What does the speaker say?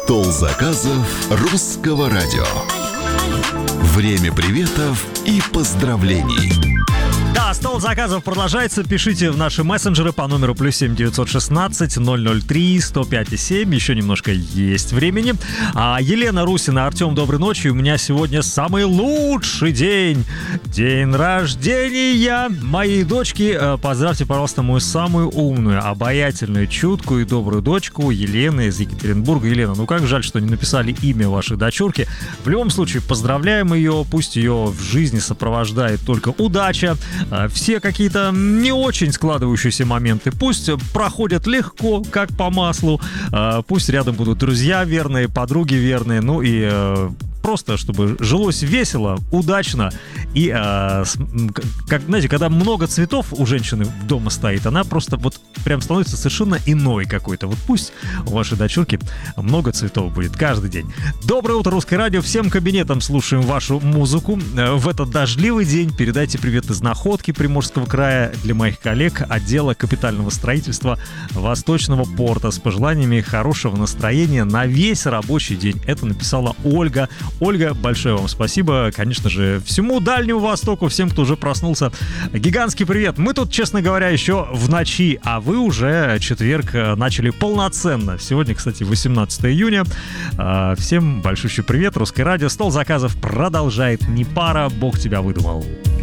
Стол заказов Русского радио. Время приветов и поздравлений. Да, стол заказов продолжается. Пишите в наши мессенджеры по номеру +7 916 003 105 7. Еще немножко есть времени. Елена Русина, Артем, доброй ночи. У меня сегодня самый лучший день. День рождения моей дочки. Поздравьте, пожалуйста, мою самую умную, обаятельную, чуткую и добрую дочку Елену из Екатеринбурга. Елена, ну как жаль, что не написали имя вашей дочурки. В любом случае, поздравляем ее. Пусть ее в жизни сопровождает только удача. Все какие-то не очень складывающиеся моменты пусть проходят легко, как по маслу. Пусть рядом будут друзья верные, подруги верные. Ну и просто, чтобы жилось весело, удачно. И, как, знаете, когда много цветов у женщины дома стоит, она просто вот прям становится совершенно иной какой-то. Вот пусть у вашей дочурки много цветов будет каждый день. Доброе утро, Русское радио. Всем кабинетам слушаем вашу музыку. В этот дождливый день передайте привет из Находки Приморского края для моих коллег отдела капитального строительства Восточного порта с пожеланиями хорошего настроения на весь рабочий день. Это написала Ольга. Ольга, большое вам спасибо. Конечно же, всему Дальнему Востоку, всем, кто уже проснулся. Гигантский привет. Мы тут, честно говоря, еще в ночи, а вы уже четверг начали полноценно. Сегодня, кстати, 18 июня. Всем большущий привет. Русское радио. Стол заказов продолжает. Не пара, Бог тебя выдумал.